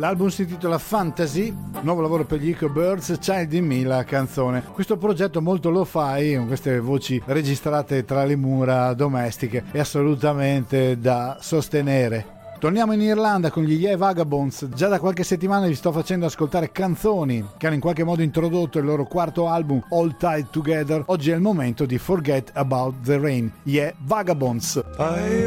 L'album si intitola Fantasy, nuovo lavoro per gli Echo Birds, Child in Me la canzone. Questo progetto molto lo-fi, con queste voci registrate tra le mura domestiche, è assolutamente da sostenere. Torniamo in Irlanda con gli Yeah Vagabonds. Già da qualche settimana vi sto facendo ascoltare canzoni che hanno in qualche modo introdotto il loro quarto album All Tied Together. Oggi è il momento di Forget About the Rain. Yeah Vagabonds.